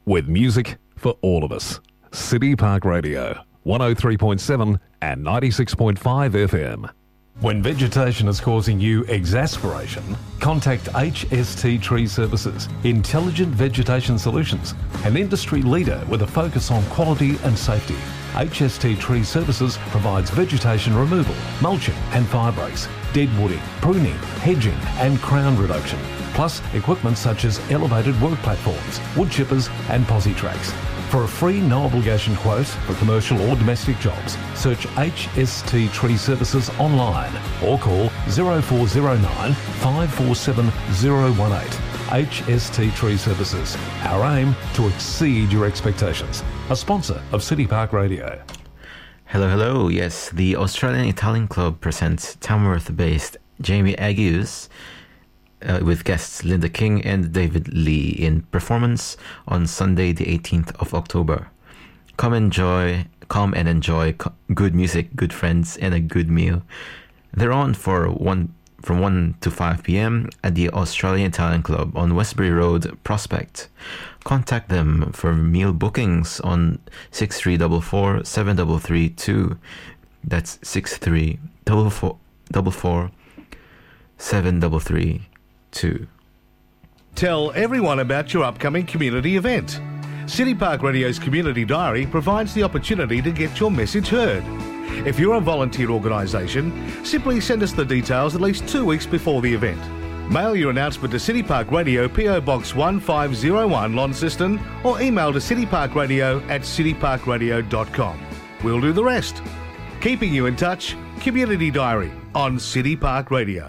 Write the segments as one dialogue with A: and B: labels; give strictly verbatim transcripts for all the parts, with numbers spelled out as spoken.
A: with music for all of us. City Park Radio, one oh three point seven and ninety-six point five F M. When vegetation is causing you exasperation, contact H S T Tree Services, Intelligent Vegetation Solutions, an industry leader with a focus on quality and safety. H S T Tree Services provides vegetation removal, mulching and fire breaks, dead wooding, pruning, hedging and crown reduction, plus equipment such as elevated work platforms, wood chippers and posse tracks. For a free no-obligation quote for commercial or domestic jobs, search H S T Tree Services online or call zero four zero nine, five four seven zero one eight. H S T Tree Services. Our aim to exceed your expectations. A sponsor of City Park Radio.
B: Hello, hello. Yes, the Australian Italian Club presents Tamworth-based Jamie Agius Uh, with guests Linda King and David Lee in performance on Sunday the eighteenth of October. Come enjoy, come and enjoy co- good music, good friends, and a good meal. They're on for one from one to five p.m. at the Australian Italian Club on Westbury Road, Prospect. Contact them for meal bookings on six three four four, seven three three two. That's six three four four, seven three three two.
C: Tell everyone about your upcoming community event. City Park Radio's Community Diary provides the opportunity to get your message heard. If you're a volunteer organisation, simply send us the details at least two weeks before the event. Mail your announcement to City Park Radio, P O Box one five oh one, Launceston, or email to cityparkradio at cityparkradio dot com. We'll do the rest. Keeping you in touch, Community Diary on City Park Radio.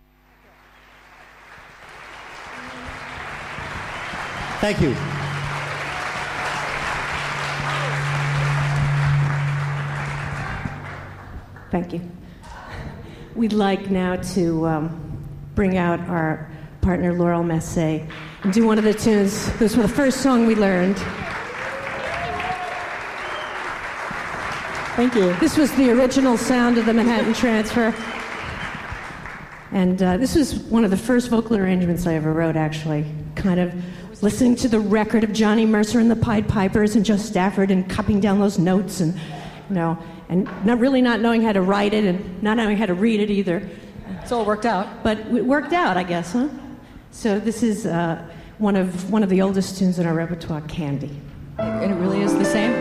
D: Thank you.
E: Thank you. We'd like now to um, bring out our partner Laurel Massey and do one of the tunes. This was the first song we learned.
D: Thank you.
E: This was the original sound of the Manhattan Transfer. And uh, this was one of the first vocal arrangements I ever wrote, actually. Kind of listening to the record of Johnny Mercer and the Pied Pipers and Joe Stafford and copying down those notes and, you know, and not really not knowing how to write it and not knowing how to read it either.
F: It's all worked out.
E: But it worked out, I guess, huh? So this is uh, one of one of the oldest tunes in our repertoire, Candy.
F: And it really is the same?